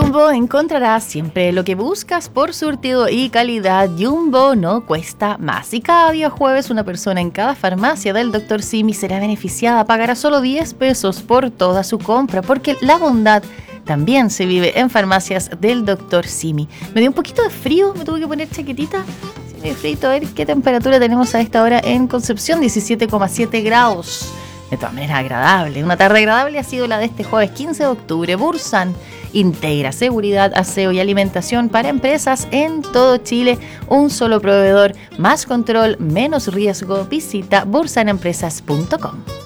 Jumbo encontrarás siempre lo que buscas por surtido y calidad. Jumbo no cuesta más. Y cada día jueves una persona en cada farmacia del Dr. Simi será beneficiada. Pagará solo 10 pesos por toda su compra, porque la bondad también se vive en farmacias del Dr. Simi. Me dio un poquito de frío, me tuve que poner chaquetita. Sí, me dio frío. A ver qué temperatura tenemos a esta hora en Concepción, 17,7 grados. De todas maneras, agradable. Una tarde agradable ha sido la de este jueves 15 de octubre. Bursan integra seguridad, aseo y alimentación para empresas en todo Chile. Un solo proveedor, más control, menos riesgo. Visita bursanempresas.com.